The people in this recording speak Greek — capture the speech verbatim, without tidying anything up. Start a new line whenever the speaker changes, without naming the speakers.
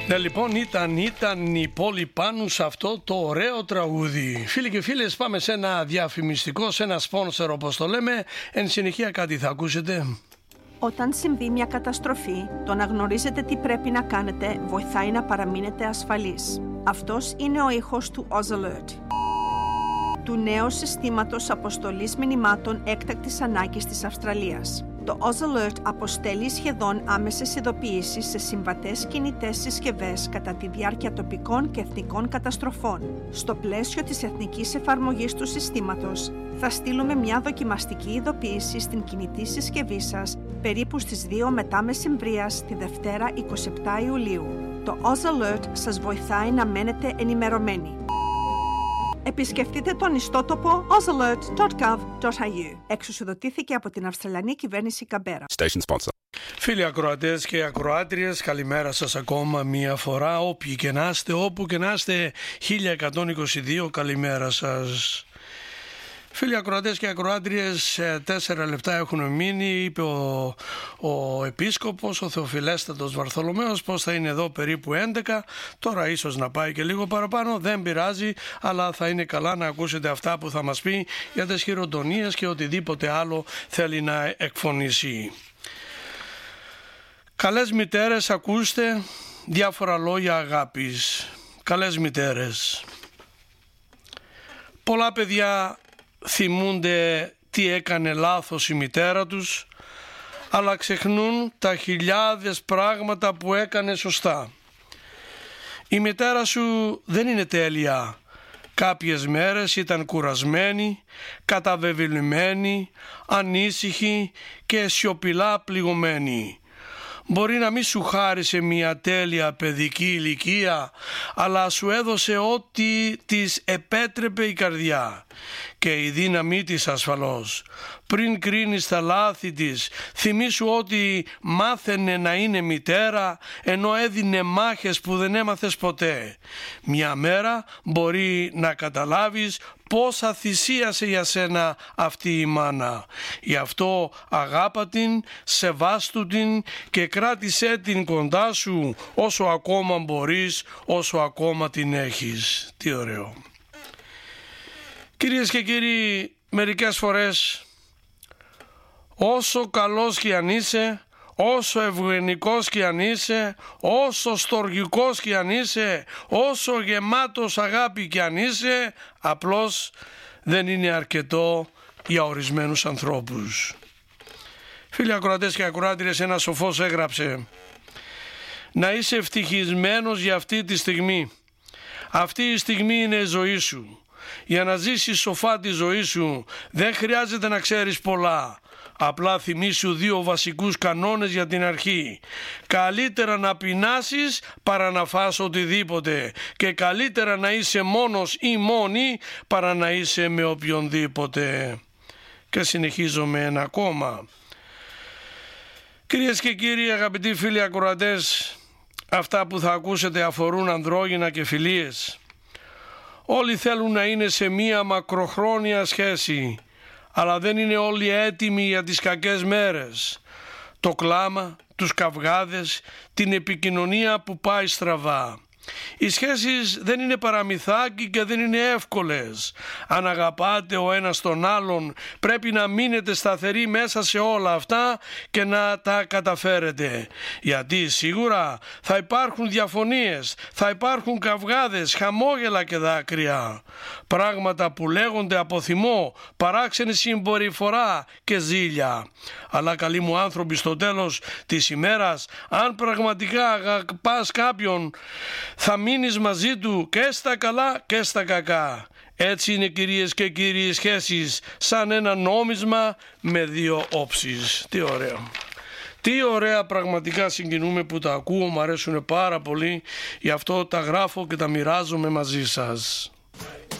Ναι, λοιπόν, ήταν, ήταν η πόλη πάνω σε αυτό το ωραίο τραγούδι. Φίλοι και φίλες, πάμε σε ένα διαφημιστικό, σε ένα σπόνσορ όπως το λέμε. Εν συνεχεία κάτι θα ακούσετε.
Όταν συμβεί μια καταστροφή, το να γνωρίζετε τι πρέπει να κάνετε βοηθάει να παραμείνετε ασφαλείς. Αυτός είναι ο ήχος του Oz Alert, του νέου συστήματος αποστολής μηνυμάτων έκτακτης ανάγκης της Αυστραλίας. Το Oz Alert αποστέλει σχεδόν άμεσες ειδοποιήσεις σε συμβατές κινητές συσκευές κατά τη διάρκεια τοπικών και εθνικών καταστροφών. Στο πλαίσιο της εθνικής εφαρμογής του συστήματος, θα στείλουμε μια δοκιμαστική ειδοποίηση στην κινητή συσκευή σας περίπου στις δύο μετά μεσημβρίας τη Δευτέρα εικοστή εβδόμη Ιουλίου. Το Oz Alert σας βοηθάει να μένετε ενημερωμένοι. Επισκεφτείτε τον ιστότοπο oz alert dot gov dot a u. Εξουσιοδοτήθηκε από την Αυστραλιανή Κυβέρνηση Καμπέρα.
Station sponsor.
Φίλοι ακροατές και ακροάτριες, καλημέρα σας ακόμα μία φορά. Όποιοι και να είστε, όπου και να είστε, χίλια εκατόν είκοσι δύο, καλημέρα σας. Φίλοι ακροατές και ακροάτριες, τέσσερα λεπτά έχουν μείνει. Είπε ο, ο επίσκοπος, ο Θεοφιλέστατος Βαρθολομαίος, πως θα είναι εδώ περίπου έντεκα. Τώρα ίσως να πάει και λίγο παραπάνω, δεν πειράζει, αλλά θα είναι καλά να ακούσετε αυτά που θα μας πει για τις χειροτονίες και οτιδήποτε άλλο θέλει να εκφωνήσει. Καλές μητέρες, ακούστε διάφορα λόγια αγάπης. Καλές μητέρες. Πολλά παιδιά θυμούνται τι έκανε λάθος η μητέρα τους, αλλά ξεχνούν τα χιλιάδες πράγματα που έκανε σωστά. Η μητέρα σου δεν είναι τέλεια. Κάποιες μέρες ήταν κουρασμένη, καταβεβαιωμένη, ανήσυχη και σιωπηλά πληγωμένη. Μπορεί να μην σου χάρισε μια τέλεια παιδική ηλικία, αλλά σου έδωσε ό,τι της επέτρεπε η καρδιά και η δύναμή της ασφαλώς. Πριν κρίνεις τα λάθη της, θυμήσου ότι μάθαινε να είναι μητέρα, ενώ έδινε μάχες που δεν έμαθες ποτέ. Μια μέρα μπορεί να καταλάβεις πόσα θυσίασε για σένα αυτή η μάνα. Γι' αυτό αγάπα την, σεβάστου την και κράτησέ την κοντά σου όσο ακόμα μπορείς, όσο ακόμα την έχεις. Τι ωραίο. Κυρίες και κύριοι, μερικές φορές όσο καλός και αν είσαι, όσο ευγενικός και αν είσαι, όσο στοργικός και αν είσαι, όσο γεμάτος αγάπη και αν είσαι, απλώς δεν είναι αρκετό για ορισμένους ανθρώπους. Φίλοι ακροατές και ακροάτριες, ένας σοφός έγραψε: να είσαι ευτυχισμένος για αυτή τη στιγμή. Αυτή η στιγμή είναι η ζωή σου. Για να ζήσεις σοφά τη ζωή σου δεν χρειάζεται να ξέρεις πολλά. Απλά θυμήσου δύο βασικούς κανόνες για την αρχή. Καλύτερα να πεινάσεις παρά να φας οτιδήποτε, και καλύτερα να είσαι μόνος ή μόνη παρά να είσαι με οποιονδήποτε. Και συνεχίζω με ένα ακόμα. Κυρίες και κύριοι, αγαπητοί φίλοι ακροατές, αυτά που θα ακούσετε αφορούν ανδρόγυνα και φιλίες. Όλοι θέλουν να είναι σε μία μακροχρόνια σχέση, αλλά δεν είναι όλοι έτοιμοι για τις κακές μέρες. Το κλάμα, τους καυγάδες, την επικοινωνία που πάει στραβά. Οι σχέσεις δεν είναι παραμυθάκι και δεν είναι εύκολες. Αν αγαπάτε ο ένας τον άλλον, πρέπει να μείνετε σταθεροί μέσα σε όλα αυτά και να τα καταφέρετε. Γιατί σίγουρα θα υπάρχουν διαφωνίες, θα υπάρχουν καυγάδες, χαμόγελα και δάκρυα. Πράγματα που λέγονται από θυμό, παράξενη συμπεριφορά και ζήλια. Αλλά καλοί μου άνθρωποι, στο τέλος της ημέρας, αν πραγματικά αγαπάς κάποιον, θα μείνεις μαζί του και στα καλά και στα κακά. Έτσι είναι, κυρίες και κύριοι, οι σχέσεις, σαν ένα νόμισμα με δύο όψεις. Τι ωραίο. Τι ωραία, πραγματικά συγκινούμε που τα ακούω, μου αρέσουν πάρα πολύ, γι' αυτό τα γράφω και τα μοιράζομαι μαζί σας.